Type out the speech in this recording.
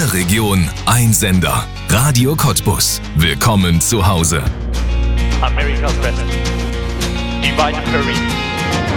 der Region, ein Sender. Radio Cottbus. Willkommen zu Hause. America's best. Divine Perry.